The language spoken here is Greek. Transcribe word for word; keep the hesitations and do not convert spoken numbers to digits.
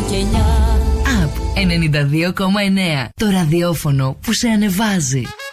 και εννιά. Απ ενενήντα δύο κόμμα εννέα. Το ραδιόφωνο που σε ανεβάζει.